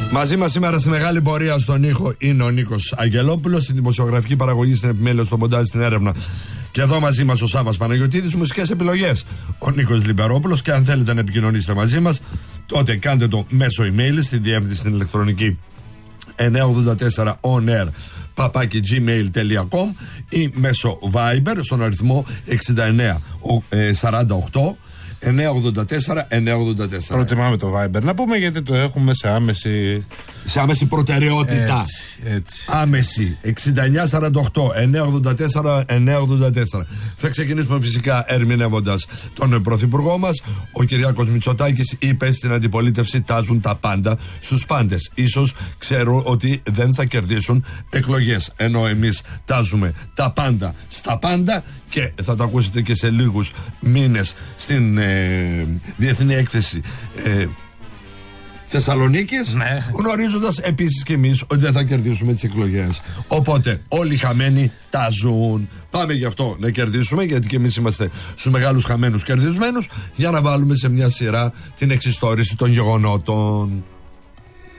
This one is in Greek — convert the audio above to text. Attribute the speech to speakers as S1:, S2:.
S1: Μαζί μας σήμερα στη μεγάλη πορεία στον ήχο είναι ο Νίκος Αγγελόπουλος, στη δημοσιογραφική παραγωγή, στην επιμέλεια, στο μοντάζ, στην έρευνα. Και εδώ μαζί μας ο Σάββας Παναγιωτίδης, μουσικές επιλογές ο Νίκος Λιμπερόπουλος. Και αν θέλετε να επικοινωνήσετε μαζί μας, τότε κάντε το μέσω email στη διεύθυνση στην ηλεκτρονική 984 onair@gmail.com ή μέσω Viber στον αριθμό 6948 984-984.
S2: Προτιμάμε το Viber. Να πούμε γιατί το έχουμε σε άμεση
S1: προτεραιότητα.
S2: Έτσι.
S1: Άμεση 6948-984-984. Θα ξεκινήσουμε φυσικά ερμηνεύοντας τον Πρωθυπουργό μας. Ο Κυριάκος Μητσοτάκης είπε στην αντιπολίτευση: τάζουν τα πάντα στους πάντες. Ίσως ξέρουν ότι δεν θα κερδίσουν εκλογές. Ενώ εμείς τάζουμε τα πάντα στα πάντα. Και θα το ακούσετε και σε λίγους μήνες στην Διεθνή Έκθεση Θεσσαλονίκης,
S2: ναι.
S1: Γνωρίζοντας επίσης και εμείς ότι δεν θα κερδίσουμε τις εκλογές. Οπότε όλοι οι χαμένοι τάζουν. Πάμε γι' αυτό να κερδίσουμε, γιατί και εμείς είμαστε στους μεγάλους χαμένους κερδισμένους, για να βάλουμε σε μια σειρά την εξιστόρηση των γεγονότων.